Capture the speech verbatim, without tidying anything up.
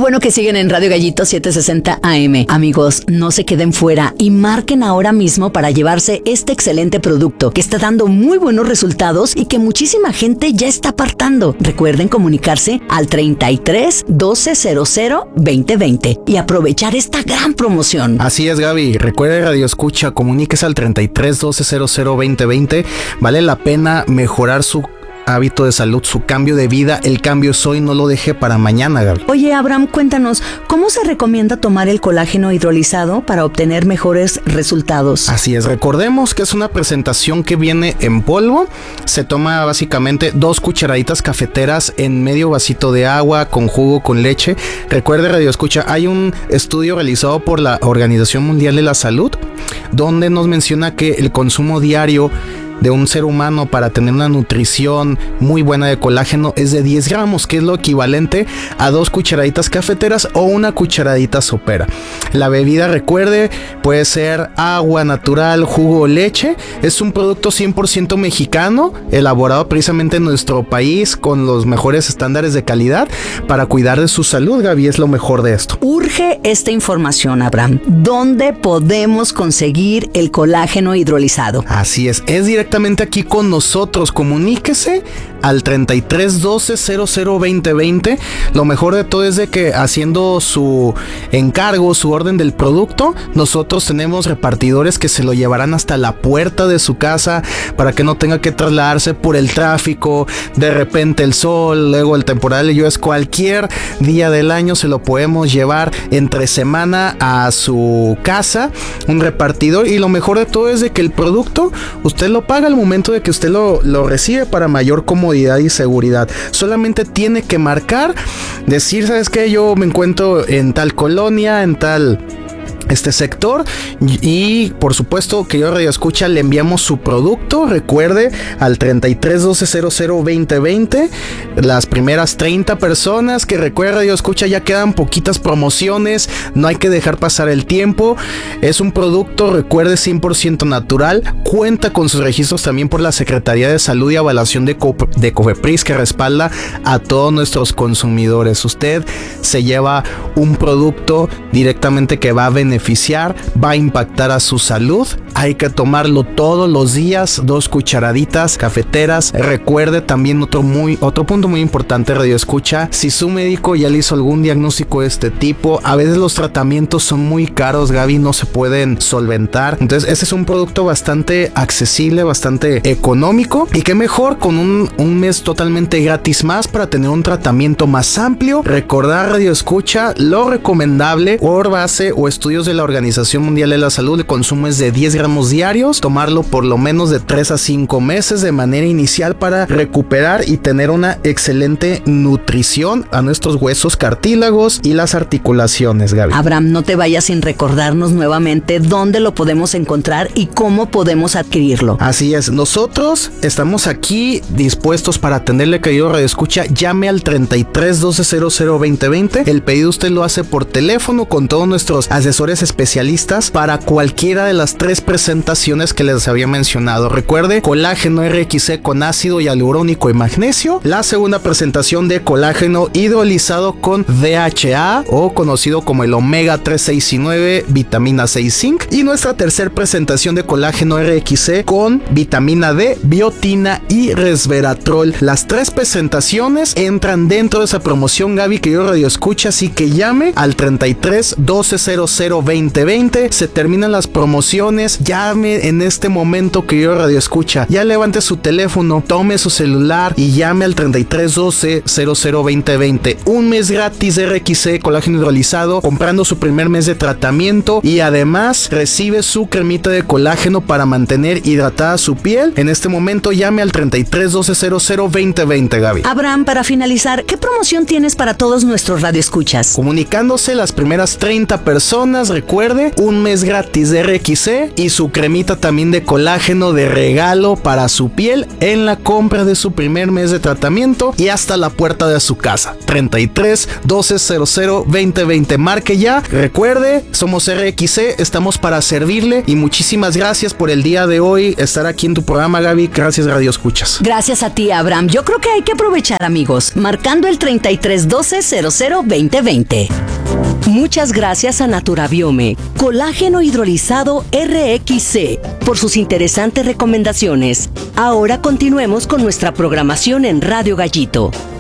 bueno que siguen en Radio Gallito setecientos sesenta A M. Amigos, no se queden fuera y marquen ahora mismo para llevarse este excelente producto que está dando muy buenos resultados y que muchísima gente ya está apartando. Recuerden comunicarse al treinta y tres, doce, cero cero, veinte veinte y aprovechar esta gran promoción. Así es, Gaby. Recuerde, Radio Escucha, comuníquese al treinta y tres, doce, cero cero, veinte veinte. Vale la pena mejorar su hábito de salud, su cambio de vida. El cambio es hoy, no lo deje para mañana, Gaby. Oye, Abraham, cuéntanos, ¿cómo se recomienda tomar el colágeno hidrolizado para obtener mejores resultados? Así es, recordemos que es una presentación que viene en polvo. Se toma básicamente dos cucharaditas cafeteras en medio vasito de agua con jugo, con leche. Recuerde, Radio Escucha, hay un estudio realizado por la Organización Mundial de la Salud donde nos menciona que el consumo diario de un ser humano para tener una nutrición muy buena de colágeno es de diez gramos, que es lo equivalente a dos cucharaditas cafeteras o una cucharadita sopera. La bebida, recuerde, puede ser agua natural, jugo o leche. Es un producto cien por ciento mexicano, elaborado precisamente en nuestro país con los mejores estándares de calidad para cuidar de su salud, Gaby. Es lo mejor de esto. Urge esta información, Abraham. ¿Dónde podemos conseguir el colágeno hidrolizado? Así es, es directamente aquí con nosotros. Comuníquese al treinta y tres, doce, cero cero, veinte veinte. Lo mejor de todo es de que haciendo su encargo, su orden del producto, nosotros tenemos repartidores que se lo llevarán hasta la puerta de su casa para que no tenga que trasladarse por el tráfico, de repente el sol, luego el temporal de lluvias. Cualquier día del año se lo podemos llevar entre semana a su casa, un repartidor. Y lo mejor de todo es de que el producto usted lo paga al momento de que usted lo, lo recibe para mayor comodidad y seguridad. Solamente tiene que marcar, decir, ¿sabes qué? Yo me encuentro en tal colonia, en tal este sector, y por supuesto que yo, Radio Escucha, le enviamos su producto. Recuerde, al treinta y tres, doce, cero cero, veinte veinte. Las primeras treinta personas que recuerde, Radio Escucha, ya quedan poquitas promociones, no hay que dejar pasar el tiempo. Es un producto, recuerde, cien por ciento natural, cuenta con sus registros también por la Secretaría de Salud y Avalación de, Co- de COFEPRIS, que respalda a todos nuestros consumidores. Usted se lleva un producto directamente que va a beneficiar beneficiar, va a impactar a su salud. Hay que tomarlo todos los días, dos cucharaditas cafeteras. Recuerde también otro muy otro punto muy importante, Radio Escucha, si su médico ya le hizo algún diagnóstico de este tipo, a veces los tratamientos son muy caros, Gaby, no se pueden solventar. Entonces ese es un producto bastante accesible, bastante económico, y qué mejor con un, un mes totalmente gratis más para tener un tratamiento más amplio. Recordar, Radio Escucha, lo recomendable por base o estudios de la Organización Mundial de la Salud, el consumo es de diez gramos diarios, tomarlo por lo menos de tres a cinco meses de manera inicial para recuperar y tener una excelente nutrición a nuestros huesos, cartílagos y las articulaciones, Gaby. Abraham, no te vayas sin recordarnos nuevamente dónde lo podemos encontrar y cómo podemos adquirirlo. Así es, nosotros estamos aquí dispuestos para atenderle, querido Radio Escucha. Llame al treinta y tres, doce, cero cero, veinte veinte. El pedido usted lo hace por teléfono con todos nuestros asesores especialistas para cualquiera de las tres presentaciones que les había mencionado. Recuerde, colágeno R X C con ácido hialurónico y magnesio. La segunda presentación de colágeno hidrolizado con D H A, o conocido como el omega tres, seis y nueve, vitamina C y zinc. Y nuestra tercera presentación de colágeno R X C con vitamina D, biotina y resveratrol. Las tres presentaciones entran dentro de esa promoción, Gaby, que yo Radio Escucha, así que llame al treinta y tres, doce, cero cero, veinte veinte. Se terminan las promociones. Llame en este momento, que yo Radio Escucha. Ya levante su teléfono, tome su celular y llame al treinta y tres, doce, cero cero, veinte veinte. Un mes gratis de R X C colágeno hidrolizado comprando su primer mes de tratamiento, y además recibe su cremita de colágeno para mantener hidratada su piel. En este momento llame al treinta y tres, doce, cero cero, veinte veinte, Gaby. Abraham, para finalizar, ¿qué promoción tienes para todos nuestros radioescuchas? Comunicándose las primeras treinta personas, recuerde, un mes gratis de R X C y su cremita también de colágeno de regalo para su piel en la compra de su primer mes de tratamiento y hasta la puerta de su casa. treinta y tres, doce, cero cero, veinte, veinte. Marque ya. Recuerde, somos R X C, estamos para servirle y muchísimas gracias por el día de hoy estar aquí en tu programa, Gaby. Gracias, Radio Escuchas. Gracias a ti, Abraham. Yo creo que hay que aprovechar, amigos, marcando el treinta y tres, doce, cero cero, veinte, veinte. Muchas gracias a Naturabiome, colágeno hidrolizado R X C, por sus interesantes recomendaciones. Ahora continuemos con nuestra programación en Radio Gallito.